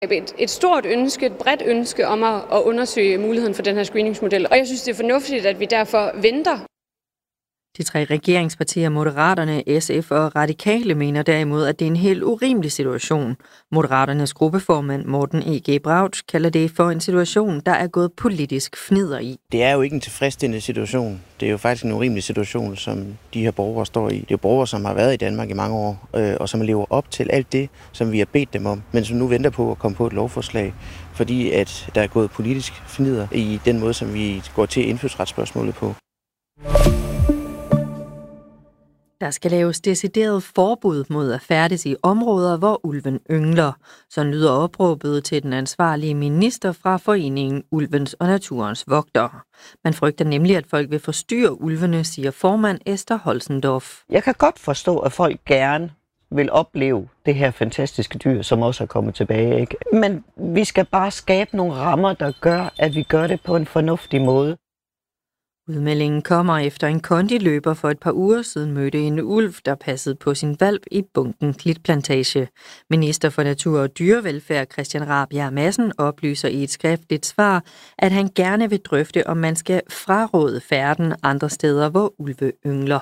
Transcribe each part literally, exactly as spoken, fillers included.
Et, et stort ønske, et bredt ønske om at, at undersøge muligheden for den her screeningsmodel. Og jeg synes, det er fornuftigt, at vi derfor venter. De tre regeringspartier, Moderaterne, S F og Radikale, mener derimod, at det er en helt urimelig situation. Moderaternes gruppeformand Morten E G Braut kalder det for en situation, der er gået politisk fnidder i. Det er jo ikke en tilfredsstillende situation. Det er jo faktisk en urimelig situation, som de her borgere står i. Det er borgere, som har været i Danmark i mange år, øh, og som lever op til alt det, som vi har bedt dem om, men som nu venter på at komme på et lovforslag, fordi at der er gået politisk fnidder i den måde, som vi går til indfødsretsspørgsmålet på. Der skal laves decideret forbud mod at færdes i områder, hvor ulven yngler. Så lyder opråbet til den ansvarlige minister fra foreningen Ulvens og Naturens Vogtere. Man frygter nemlig, at folk vil forstyrre ulvene, siger formand Esther Holzendorf. Jeg kan godt forstå, at folk gerne vil opleve det her fantastiske dyr, som også er kommet tilbage, ikke? Men vi skal bare skabe nogle rammer, der gør, at vi gør det på en fornuftig måde. Udmeldingen kommer efter en kondiløber for et par uger siden mødte en ulv, der passede på sin hvalp i bunken Klitplantage. Minister for Natur og Dyrevelfærd Christian Rabjerg Madsen oplyser i et skriftligt svar, at han gerne vil drøfte, om man skal fraråde færden andre steder, hvor ulve yngler.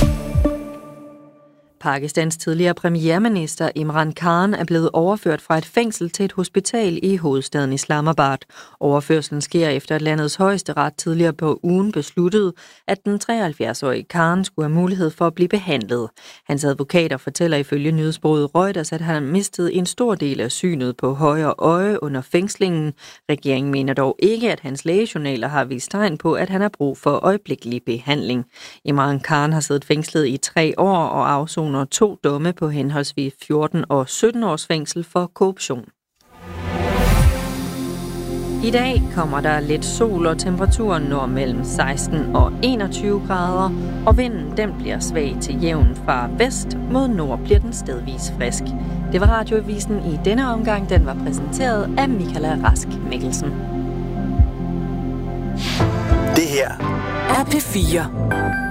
Pakistans tidligere premierminister Imran Khan er blevet overført fra et fængsel til et hospital i hovedstaden Islamabad. Overførslen sker efter, at landets højesteret tidligere på ugen besluttede, at den treoghalvfjerds-årige Khan skulle have mulighed for at blive behandlet. Hans advokater fortæller ifølge nyhedsbureauet Reuters, at han har mistet en stor del af synet på højre øje under fængslingen. Regeringen mener dog ikke, at hans lægejournaler har vist tegn på, at han har brug for øjeblikkelig behandling. Imran Khan har siddet fængslet i tre år og afsoner to domme på henholdsvis fjorten og sytten års fængsel for korruption. I dag kommer der lidt sol, og temperaturen når mellem seksten og enogtyve grader, og vinden den bliver svag til jævn fra vest. Mod nord bliver den stedvis frisk. Det var Radioavisen i denne omgang. Den var præsenteret af Michaela Rask Mikkelsen. Det her er P fire.